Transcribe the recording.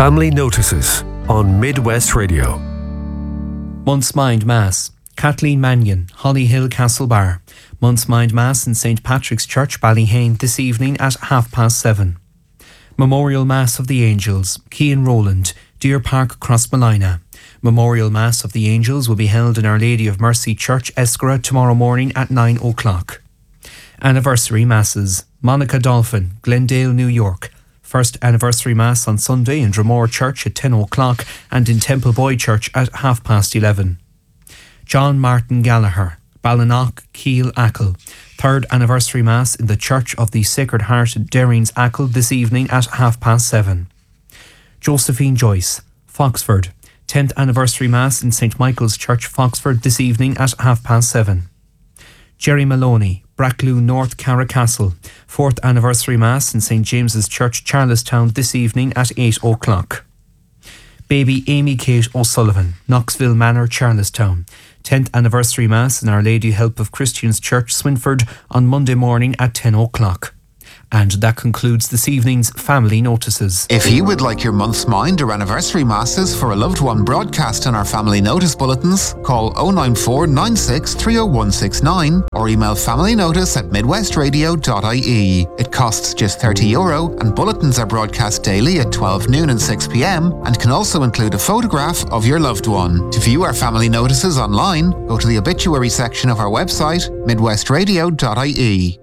Family Notices on Midwest Radio. Month's Mind Mass. Kathleen Mannion, Hollyhill Castlebar. Month's Mind Mass in St. Patrick's Church, Ballyhane, this evening at 7:30. Memorial Mass of the Angels, Cian Rowland, Deer Park, Crossmolina. Memorial Mass of the Angels will be held in Our Lady of Mercy Church, Escora, tomorrow morning at 9 o'clock. Anniversary Masses. Monica Dolphin, Glendale, New York. First anniversary Mass on Sunday in Dromore Church at 10 o'clock and in Temple Boy Church at 11:30. John Martin Gallagher, Ballinock, Keel, Achill. Third anniversary Mass in the Church of the Sacred Heart at Derrings, Achill this evening at 7:30. Josephine Joyce, Foxford. 10th anniversary Mass in St. Michael's Church, Foxford this evening at 7:30. Jerry Maloney, Brackloo North, Carracastle. 4th anniversary Mass in St. James's Church, Charlestown this evening at 8 o'clock. Baby Amy Kate O'Sullivan, Knoxville Manor, Charlestown. 10th anniversary Mass in Our Lady Help of Christians Church, Swinford on Monday morning at 10 o'clock. And that concludes this evening's Family Notices. If you would like your month's mind or anniversary masses for a loved one broadcast on our Family Notice bulletins, call 094 96 30169 or email familynotice@midwestradio.ie. It costs just €30 and bulletins are broadcast daily at 12 noon and 6 p.m. and can also include a photograph of your loved one. To view our Family Notices online, go to the obituary section of our website, midwestradio.ie.